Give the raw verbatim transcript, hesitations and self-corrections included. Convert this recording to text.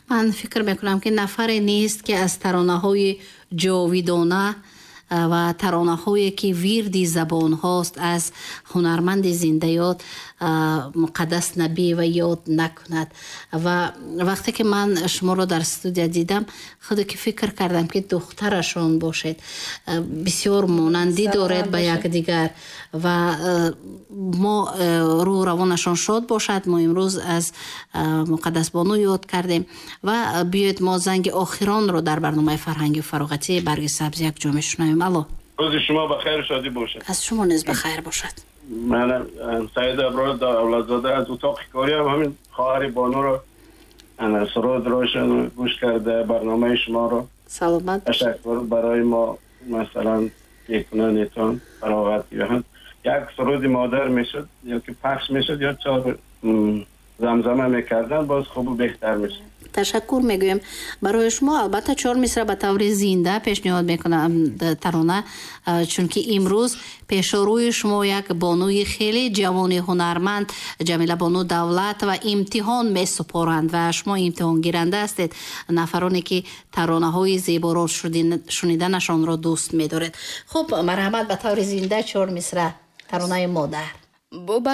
من فکر میکنم که نفری نیست که از ترانه های جاویدانه و ترانه هایی که ویردی زبان هاست از هنرمند زنده یاد مقدس نبی و یاد نکند. و وقتی که من شما رو در استودیو دیدم خود که فکر کردم که دخترشون باشید. بسیار مانندی دارد به یک دیگر و ما رو روانشان شاد باشد. ما امروز از مقدس بانو یاد کردیم و بیاید ما زنگ آخران رو در برنامه فرهنگی و فراغتی برگ سبز یک جا میشنویم. الو. روز شما بخیر و شادی باشد. از شما نیز بخیر باشد. من سید ابراز اولادزاده از اتاق کاری هم همین خواهر بانو رو سرود روشن گوش کرده برنامه شما رو. سلامت. تشکر برای ما مثلا یکنانتان فراغتی هم یک سرود مادر میشد یا که پخش میشد یا چهار زمزمه میکردن باز خوب و بهتر میشد. تشکر میگویم برای شما. البته چهار مصرع به طور زنده پیشنهاد میکنم ترانه، چون که امروز پیش روی شما یک بانوی خیلی جوان هنرمند جمیله بانو دولت و امتحان میسپارند و شما امتحان گیرنده هستید. نفرانی که ترانه های زیبا را شنیدنشان را دوست میدارید. خب مرحمت به طور زنده چهار مصرع ترانه مادر.